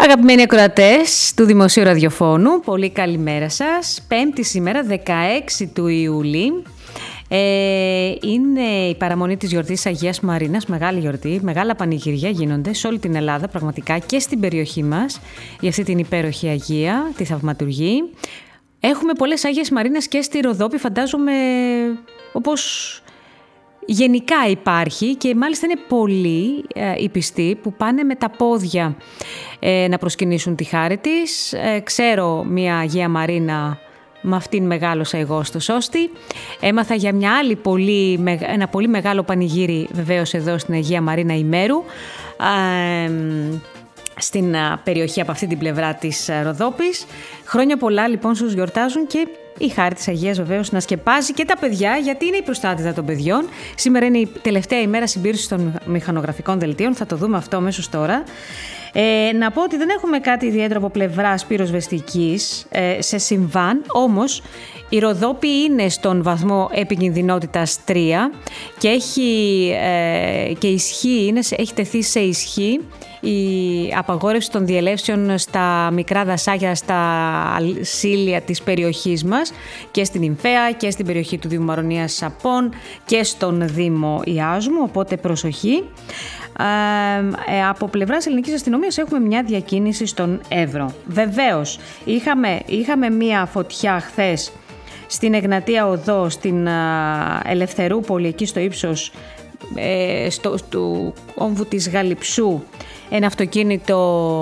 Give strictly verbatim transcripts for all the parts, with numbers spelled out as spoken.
Αγαπημένοι ακροατές του Δημοσίου Ραδιοφώνου, πολύ καλημέρα σας. Πέμπτη σήμερα, δεκαέξι του Ιούλη. Ε, είναι η παραμονή της γιορτής Αγίας Μαρίνας, μεγάλη γιορτή, μεγάλα πανηγυριά γίνονται σε όλη την Ελλάδα πραγματικά και στην περιοχή μας για αυτή την υπέροχη Αγία, τη θαυματουργή. Έχουμε πολλές Αγίες Μαρίνες και στη Ροδόπη, φαντάζομαι, όπως γενικά υπάρχει, και μάλιστα είναι πολλοί ε, οι πιστοί που πάνε με τα πόδια ε, να προσκυνήσουν τη χάρη της. Ε, ξέρω μια Αγία Μαρίνα, με αυτήν μεγάλωσα εγώ στο Σώστη. Έμαθα για μια άλλη πολύ, ένα πολύ μεγάλο πανηγύρι βεβαίως εδώ στην Αγία Μαρίνα Ημέρου, ε, στην περιοχή από αυτή την πλευρά της Ροδόπης. Χρόνια πολλά λοιπόν στους γιορτάζουν, και η χάρη της Αγίας βεβαίως να σκεπάζει και τα παιδιά, γιατί είναι η προστάτηδα των παιδιών. Σήμερα είναι η τελευταία ημέρα συμπήρωσης των μηχανογραφικών δελτίων, θα το δούμε αυτό αμέσως τώρα. Ε, να πω ότι δεν έχουμε κάτι ιδιαίτερο από πλευράς πυροσβεστικής ε, σε συμβάν, όμως η Ροδόπη είναι στον βαθμό επικινδυνότητας τρία και έχει, ε, και ισχύει, είναι, έχει τεθεί σε ισχύ η απαγόρευση των διελεύσεων στα μικρά δασάκια, στα σίλια της περιοχής μας, και στην Υμφαία και στην περιοχή του Δήμου Μαρονίας Σαπών και στον Δήμο Ιάζμου, οπότε προσοχή. Ε, ε, από πλευράς ελληνικής αστυνομίας έχουμε μια διακίνηση στον Εύρο. Βεβαίως είχαμε, είχαμε μια φωτιά χθες στην Εγνατία Οδό, στην α, Ελευθερούπολη, εκεί στο ύψος ε, στο, του όμβου της Γαλιψού. Ένα αυτοκίνητο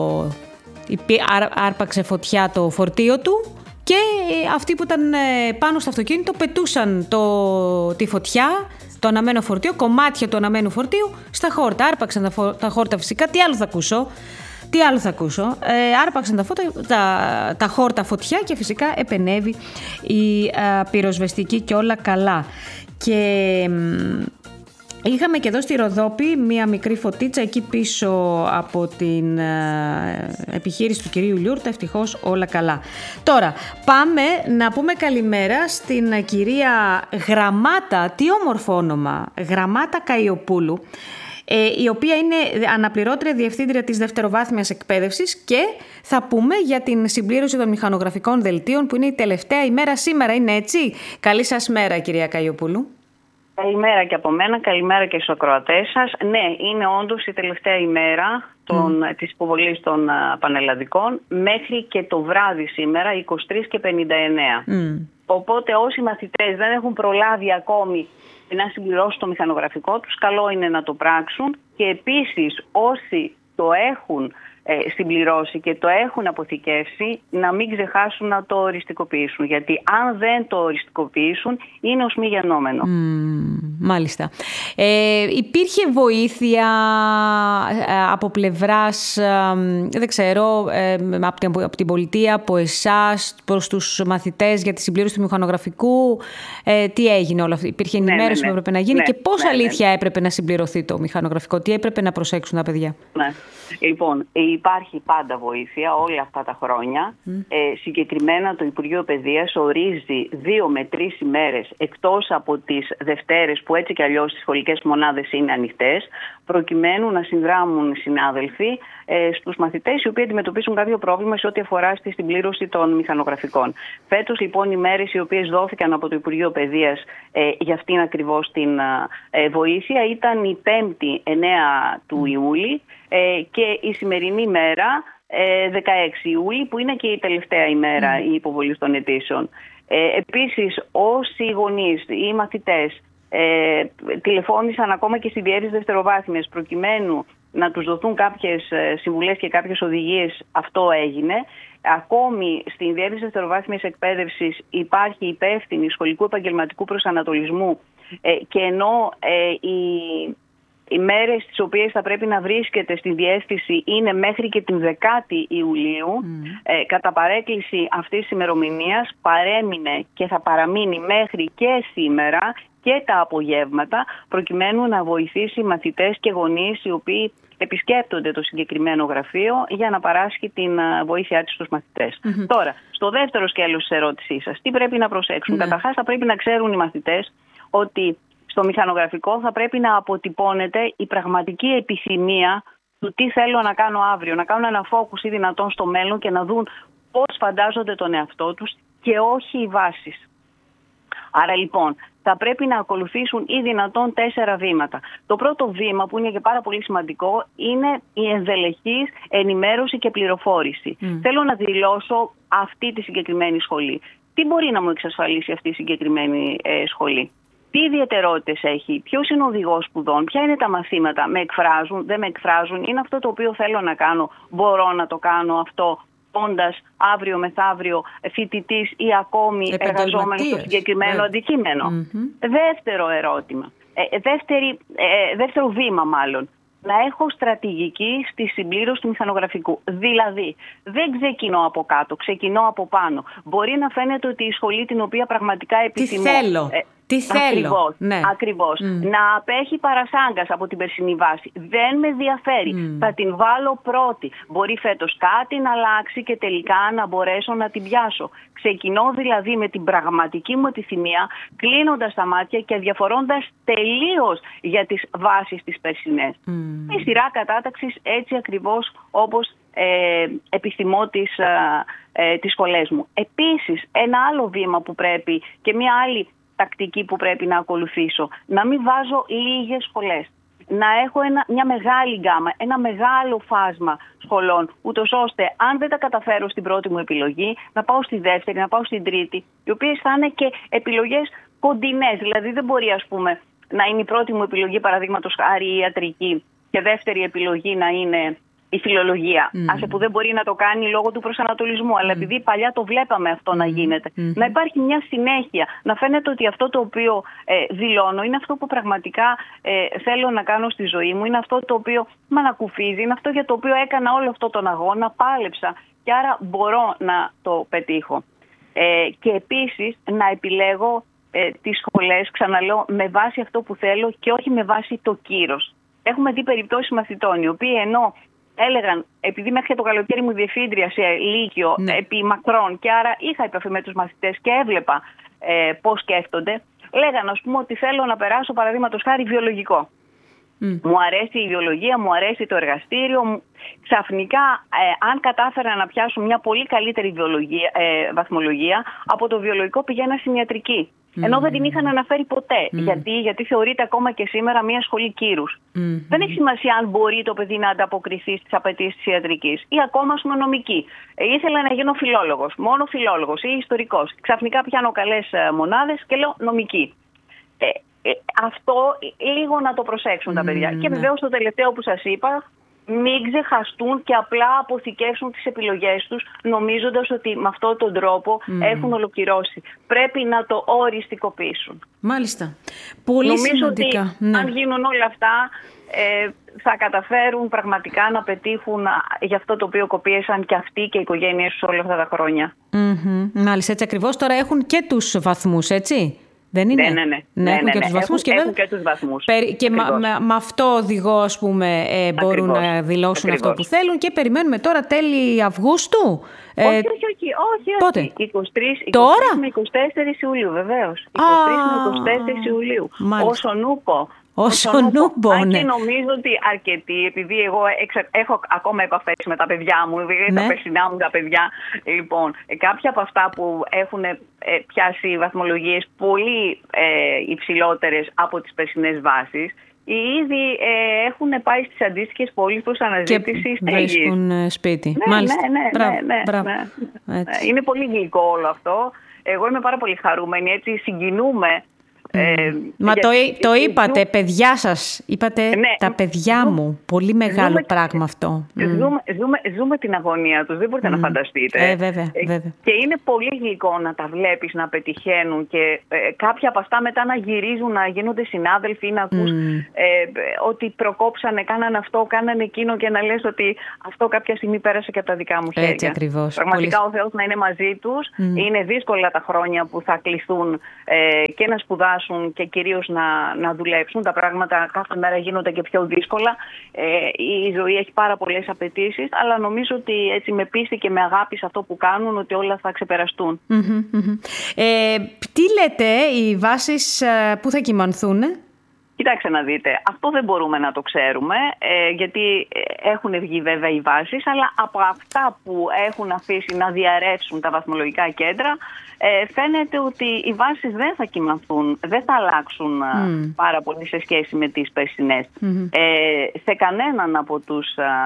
άρπαξε φωτιά το φορτίο του, και αυτοί που ήταν πάνω στο αυτοκίνητο πετούσαν το, τη φωτιά, το αναμένο φορτίο, κομμάτια του αναμένου φορτίου στα χόρτα. Άρπαξαν τα, φο, τα χόρτα φυσικά. Τι άλλο θα ακούσω, τι άλλο θα ακούσω. Ε, άρπαξαν τα, φώτα, τα, τα χόρτα φωτιά, και φυσικά επενέβη η α, πυροσβεστική και όλα καλά. Και είχαμε και εδώ στη Ροδόπη μία μικρή φωτίτσα εκεί πίσω από την ε, επιχείρηση του κυρίου Λιούρτα, ευτυχώς όλα καλά. Τώρα πάμε να πούμε καλημέρα στην κυρία Γραμμάτα, τι όμορφο όνομα, Γραμμάτα Καϊοπούλου, ε, η οποία είναι αναπληρώτρια διευθύντρια της δευτεροβάθμιας εκπαίδευσης, και θα πούμε για την συμπλήρωση των μηχανογραφικών δελτίων, που είναι η τελευταία ημέρα σήμερα, είναι έτσι? Καλή σας μέρα, κυρία Καϊοπούλου. Καλημέρα και από μένα, καλημέρα και στους ακροατές σας. Ναι, είναι όντως η τελευταία ημέρα των, mm. της υποβολής των uh, πανελλαδικών, μέχρι και το βράδυ σήμερα, είκοσι τρεις και πενήντα εννέα. Mm. Οπότε όσοι μαθητές δεν έχουν προλάβει ακόμη να συμπληρώσουν το μηχανογραφικό τους, καλό είναι να το πράξουν, και επίσης όσοι το έχουν ε, συμπληρώσει και το έχουν αποθηκεύσει, να μην ξεχάσουν να το οριστικοποιήσουν, γιατί αν δεν το οριστικοποιήσουν είναι ως μη γεννόμενο. Mm, μάλιστα. Ε, υπήρχε βοήθεια ε, από πλευράς, ε, δεν ξέρω, ε, από, την, από την πολιτεία, από εσάς, προς τους μαθητές για τη συμπλήρωση του μηχανογραφικού? Ε, τι έγινε όλο αυτό? Υπήρχε ενημέρωση ναι, ναι, ναι. που έπρεπε να γίνει ναι, και πώς ναι, αλήθεια ναι. έπρεπε να συμπληρωθεί το μηχανογραφικό? Τι έπρεπε να προσέξουν τα παιδιά? Ναι. Λοιπόν, υπάρχει πάντα βοήθεια όλα αυτά τα χρόνια. Mm. Ε, συγκεκριμένα το Υπουργείο Παιδείας ορίζει δύο με τρεις ημέρες, εκτός από τις Δευτέρες που έτσι κι αλλιώς τις σχολικές μονάδες είναι ανοιχτές, προκειμένου να συνδράμουν οι συνάδελφοι ε, στους μαθητές οι οποίοι αντιμετωπίσουν κάποιο πρόβλημα σε ό,τι αφορά στη συμπλήρωση των μηχανογραφικών. Φέτος λοιπόν οι μέρες οι οποίες δόθηκαν από το Υπουργείο Παιδείας ε, για αυτήν ακριβώς την ε, βοήθεια ήταν η πέμπτη εννέα του Ιούλη ε, και η σημερινή μέρα ε, δεκαέξι Ιούλη, που είναι και η τελευταία ημέρα mm. η υποβολή των αιτήσεων. Ε, επίσης όσοι γονείς ή οι μαθητές Ε, τηλεφώνησαν ακόμα και στη διεύθυνση δευτεροβάθμιας προκειμένου να τους δοθούν κάποιες συμβουλές και κάποιες οδηγίες, αυτό έγινε. Ακόμη στην διεύθυνση δευτεροβάθμιας εκπαίδευσης υπάρχει υπεύθυνη σχολικού επαγγελματικού προσανατολισμού ε, και ενώ ε, οι, οι μέρες τις οποίες θα πρέπει να βρίσκεται στη διεύθυνση είναι μέχρι και την δεκάτη Ιουλίου, mm. ε, κατά παρέκκληση αυτής της ημερομηνίας παρέμεινε και θα παραμείνει μέχρι και σήμερα και τα απογεύματα, προκειμένου να βοηθήσει μαθητές και γονείς οι οποίοι επισκέπτονται το συγκεκριμένο γραφείο για να παράσχει την βοήθειά της στους μαθητές. Mm-hmm. Τώρα, στο δεύτερο σκέλος της ερώτησής σας, τι πρέπει να προσέξουν? Mm-hmm. Καταρχάς θα πρέπει να ξέρουν οι μαθητές ότι στο μηχανογραφικό θα πρέπει να αποτυπώνεται η πραγματική επιθυμία του τι θέλω να κάνω αύριο, να κάνουν ένα focus ή δυνατόν στο μέλλον και να δουν πώς φαντάζονται τον εαυτό τους και όχι οι βάσεις. Άρα λοιπόν θα πρέπει να ακολουθήσουν ή δυνατόν τέσσερα βήματα. Το πρώτο βήμα, που είναι και πάρα πολύ σημαντικό, είναι η ενδελεχής ενημέρωση και πληροφόρηση. Mm. Θέλω να δηλώσω αυτή τη συγκεκριμένη σχολή. Τι μπορεί να μου εξασφαλίσει αυτή η συγκεκριμένη ε, σχολή? Τι ιδιαιτερότητες έχει, ποιος είναι ο οδηγός σπουδών, ποια είναι τα μαθήματα, με εκφράζουν, δεν με εκφράζουν, είναι αυτό το οποίο θέλω να κάνω, μπορώ να το κάνω αυτό όντας αύριο μεθαύριο φοιτητής ή ακόμη εργαζόμενος στο συγκεκριμένο yeah. αντικείμενο. Mm-hmm. Δεύτερο ερώτημα, ε, δεύτερη, ε, δεύτερο βήμα μάλλον, να έχω στρατηγική στη συμπλήρωση του μηχανογραφικού. Δηλαδή, δεν ξεκινώ από κάτω, ξεκινώ από πάνω. Μπορεί να φαίνεται ότι η σχολή την οποία πραγματικά επιθυμώ... Τι θέλω. Ε, Τι θέλω. Ακριβώς, ναι. ακριβώς. Mm. Να απέχει παρασάγκας από την περσινή βάση. Δεν με ενδιαφέρει. Mm. Θα την βάλω πρώτη. Μπορεί φέτος κάτι να αλλάξει και τελικά να μπορέσω να την πιάσω. Ξεκινώ δηλαδή με την πραγματική μου επιθυμία, κλείνοντας τα μάτια και διαφορώντας τελείως για τις βάσεις της περσινές. Mm. Η σειρά κατάταξης έτσι ακριβώς όπως ε, επιθυμώ τις, ε, ε, τις σχολές μου. Επίσης, ένα άλλο βήμα που πρέπει και μια άλλη τακτική που πρέπει να ακολουθήσω. Να μην βάζω λίγες σχολές. Να έχω ένα, μια μεγάλη γκάμα, ένα μεγάλο φάσμα σχολών, ούτως ώστε αν δεν τα καταφέρω στην πρώτη μου επιλογή, να πάω στη δεύτερη, να πάω στην τρίτη, οι οποίες θα είναι και επιλογές κοντινές. Δηλαδή δεν μπορεί, ας πούμε, να είναι η πρώτη μου επιλογή, παραδείγματος χάρη, η ιατρική, και δεύτερη επιλογή να είναι η φιλολογία. Mm. Άσε που δεν μπορεί να το κάνει λόγω του προσανατολισμού. Αλλά mm. επειδή παλιά το βλέπαμε αυτό mm. να γίνεται. Mm. Να υπάρχει μια συνέχεια. Να φαίνεται ότι αυτό το οποίο ε, δηλώνω είναι αυτό που πραγματικά ε, θέλω να κάνω στη ζωή μου. Είναι αυτό το οποίο με ανακουφίζει. Είναι αυτό για το οποίο έκανα όλο αυτό τον αγώνα. Πάλεψα. Και άρα μπορώ να το πετύχω. Ε, και επίσης να επιλέγω ε, τις σχολές, ξαναλέω, με βάση αυτό που θέλω και όχι με βάση το κύρος. Έχουμε δει περιπτώσεις μαθητών οι οποίοι ενώ έλεγαν, επειδή μέχρι το καλοκαίρι μου διευθύντρια σε λύκειο ναι. επί μακρόν και άρα είχα επαφή με τους μαθητές και έβλεπα ε, πώς σκέφτονται, λέγαν, ας πούμε, ότι θέλω να περάσω παραδείγματος χάρη βιολογικό. Mm. Μου αρέσει η βιολογία, μου αρέσει το εργαστήριο. Ξαφνικά, ε, αν κατάφερα να πιάσω μια πολύ καλύτερη βιολογία, ε, βαθμολογία, από το βιολογικό πηγαίνα στην ιατρική. Mm. Ενώ δεν την είχαν αναφέρει ποτέ. Mm. Γιατί, γιατί θεωρείται ακόμα και σήμερα μια σχολή κύρους. Mm. Δεν έχει σημασία αν μπορεί το παιδί να ανταποκριθεί στις απαιτήσεις της ιατρικής ή ακόμα ας πούμε νομική. Ε, ήθελα να γίνω φιλόλογος, μόνο φιλόλογος ή ιστορικός. Ξαφνικά πιάνω καλές μονάδες και λέω νομική. Ε, ε, αυτό λίγο να το προσέξουν mm. τα παιδιά. Mm. Και βεβαίως το τελευταίο που σας είπα, μην ξεχαστούν και απλά αποθηκεύσουν τις επιλογές τους νομίζοντας ότι με αυτόν τον τρόπο mm. έχουν ολοκληρώσει. Πρέπει να το οριστικοποιήσουν. Μάλιστα. Πολύ Νομίζω σημαντικά. ότι ναι. αν γίνουν όλα αυτά ε, θα καταφέρουν πραγματικά να πετύχουν για αυτό το οποίο κοπίεσαν και αυτοί και οι οικογένειες τους όλα αυτά τα χρόνια. Mm-hmm. Μάλιστα, έτσι ακριβώς. Τώρα έχουν και τους βαθμούς, έτσι. Δεν είναι. Ναι, ναι, ναι. ναι, έχουν ναι, και ναι. τους βαθμούς. Έχουν, και, έχουν και τους βαθμούς. Περι... και με, με, με αυτό οδηγό, ας πούμε, ε, μπορούν Ακριβώς. να δηλώσουν Ακριβώς. αυτό που θέλουν και περιμένουμε τώρα τέλη Αυγούστου. Όχι, όχι, όχι. όχι, Πότε? όχι. είκοσι τρεις, είκοσι τρεις τώρα? με είκοσι τέσσερις Ιουλίου, βεβαίως. είκοσι τρεις με είκοσι τέσσερις Ιουλίου. Μάλιστα. Όσον ούπο. Όσον ούπο, Αν ναι. και νομίζω ότι αρκετοί, επειδή εγώ εξα... έχω ακόμα επαφές με τα παιδιά μου, δηλαδή ναι. τα περσινά μου τα παιδιά, λοιπόν, κάποια από αυτά που έχουν ε, πιάσει βαθμολογίες πολύ ε, υψηλότερες από τις περσινές βάσεις, ήδη ε, έχουν πάει στις αντίστοιχες πόλεις προς αναζήτηση στέγης. Και βρίσκουν σπίτι. Ναι, Μάλιστα. ναι, ναι, μπράβο, ναι, ναι, μπράβο. ναι. Είναι πολύ γλυκό όλο αυτό. Εγώ είμαι πάρα πολύ χαρούμενη, έτσι συγκινούμε. Ε, Μα για... το, το είπατε, παιδιά σας, είπατε ναι, τα παιδιά ζούμε, μου, πολύ μεγάλο ζούμε, πράγμα αυτό. Ζούμε, ζούμε, ζούμε την αγωνία τους, δεν μπορείτε mm. να φανταστείτε. Ε, βέβαια, βέβαια. Και είναι πολύ γλυκό να τα βλέπεις να πετυχαίνουν και ε, κάποια από αυτά μετά να γυρίζουν, να γίνονται συνάδελφοι ή να ακούς mm. ε, ότι προκόψανε, κάνανε αυτό, κάνανε εκείνο και να λες ότι αυτό κάποια στιγμή πέρασε και από τα δικά μου χέρια. Έτσι ακριβώς. Πραγματικά πολύ... ο Θεός να είναι μαζί τους. Mm. Είναι δύσκολα τα χρόνια που θα κληθούν ε, και να σπουδάσουν και κυρίως να, να δουλέψουν. Τα πράγματα κάθε μέρα γίνονται και πιο δύσκολα. Ε, η ζωή έχει πάρα πολλές απαιτήσεις, αλλά νομίζω ότι έτσι με πίστη και με αγάπη σε αυτό που κάνουν ότι όλα θα ξεπεραστούν. Mm-hmm, mm-hmm. Ε, τι λέτε, οι βάσεις που θα κυμανθούν? Κοιτάξτε να δείτε, αυτό δεν μπορούμε να το ξέρουμε, ε, γιατί έχουν βγει βέβαια οι βάσεις, αλλά από αυτά που έχουν αφήσει να διαρρεύσουν τα βαθμολογικά κέντρα, ε, φαίνεται ότι οι βάσεις δεν θα κυμανθούν, δεν θα αλλάξουν mm. πάρα πολύ σε σχέση με τις περσινές. Mm-hmm. Ε, σε κανέναν από τους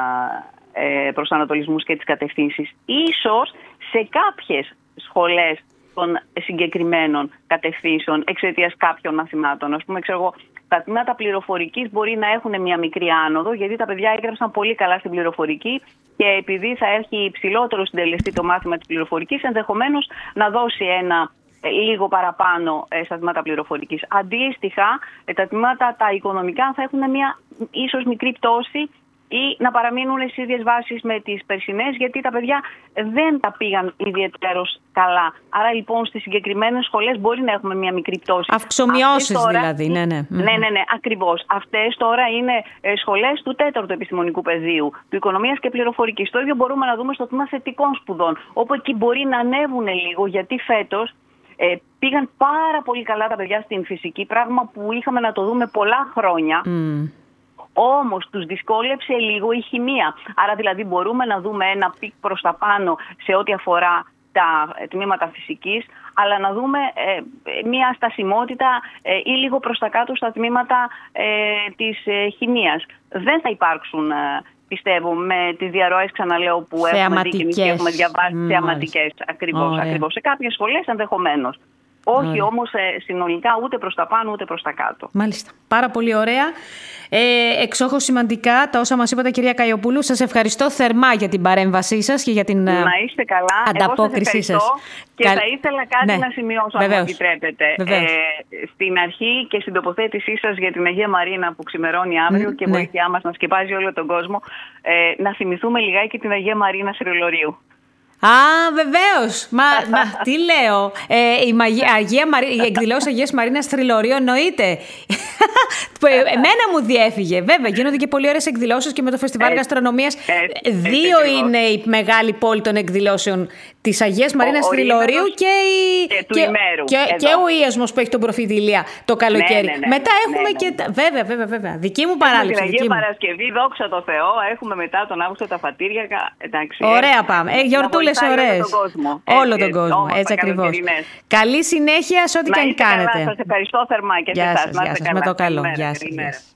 ε, προσανατολισμούς και τις κατευθύνσεις. Ίσως σε κάποιες σχολές των συγκεκριμένων κατευθύνσεων εξαιτίας κάποιων μαθημάτων. Ας πούμε, ξέρω εγώ, τα τμήματα πληροφορικής μπορεί να έχουν μια μικρή άνοδο, γιατί τα παιδιά έγραψαν πολύ καλά στην πληροφορική και επειδή θα έχει υψηλότερο συντελεστή το μάθημα της πληροφορικής, ενδεχομένως να δώσει ένα ε, λίγο παραπάνω ε, στα τμήματα πληροφορικής. Αντίστοιχα, ε, τα τμήματα τα οικονομικά θα έχουν μια ίσως μικρή πτώση ή να παραμείνουν στις ίδιες βάσεις με τις περσινές, γιατί τα παιδιά δεν τα πήγαν ιδιαίτερως καλά. Άρα λοιπόν στις συγκεκριμένες σχολές μπορεί να έχουμε μια μικρή πτώση. Αυξομοιώσεις τώρα, δηλαδή, ναι, ναι. Ναι, ναι, ναι, ακριβώς. Αυτές τώρα είναι σχολές του τέταρτου επιστημονικού πεδίου, του οικονομίας και πληροφορικής. Το ίδιο μπορούμε να δούμε στο τμήμα θετικών σπουδών, όπου εκεί μπορεί να ανέβουν λίγο, γιατί φέτος ε, πήγαν πάρα πολύ καλά τα παιδιά στην φυσική, πράγμα που είχαμε να το δούμε πολλά χρόνια. Mm. Όμως τους δυσκόλεψε λίγο η χημεία. Άρα δηλαδή μπορούμε να δούμε ένα πικ προς τα πάνω σε ό,τι αφορά τα τμήματα φυσικής, αλλά να δούμε ε, μια στασιμότητα ε, ή λίγο προς τα κάτω στα τμήματα ε, της ε, χημείας. Δεν θα υπάρξουν, ε, πιστεύω, με τις διαρροές, ξαναλέω, που έχουμε δει και έχουμε διαβάσει, mm, θεαματικές. Ακριβώς, ακριβώς. Σε κάποιες σχολές ενδεχομένως. Όχι ωραία. Όμως ε, συνολικά ούτε προς τα πάνω ούτε προς τα κάτω. Μάλιστα. Πάρα πολύ ωραία. Ε, εξόχως σημαντικά τα όσα μας είπατε, κυρία Καϊοπούλου. Σας ευχαριστώ θερμά για την παρέμβασή σας και για την να είστε καλά. ανταπόκρισή σας. Και Καλ... θα ήθελα κάτι ναι. να σημειώσω, αν μου επιτρέπετε. Ε, στην αρχή και στην τοποθέτησή σας για την Αγία Μαρίνα που ξημερώνει αύριο mm, και ναι. βοήθειά μας να σκεπάζει όλο τον κόσμο, ε, να θυμηθούμε λιγάκι την Αγία Μαρίνα Στριλωρίου. Α, βεβαίως. Μα, μα τι λέω. Ε, η, Μαγία, Αγία Μαρί, η εκδηλώση Αγίας Μαρίνας Θρυλωρίου εννοείται. Εμένα μου διέφυγε. Βέβαια, γίνονται και πολύ ωραίες εκδηλώσεις και με το Φεστιβάλ ε, Γαστρονομίας. Ε, Δύο ε, είναι η μεγάλη πόλη των εκδηλώσεων της Αγίας Μαρίνας Θρυλωρίου και, η, και, και, και, και ο Ιασμός που έχει τον προφητηλία το καλοκαίρι. Ναι, ναι, ναι, μετά ναι, έχουμε ναι, ναι. και. Βέβαια, βέβαια, βέβαια. Δική μου παράληψη. Την Αγία Παρασκευή, δόξα τω Θεώ, έχουμε μετά τον Αύγουστο τα φατήρια. Εντάξει, ωραία πάμε. Ε, γιορτούλες ωραίες. Όλο τον κόσμο. Έτσι ακριβώς. Καλή συνέχεια σε ό,τι και αν κάνετε. Σας ευχαριστώ θερμά και σε εσάς. Με το καλό. Γεια σας.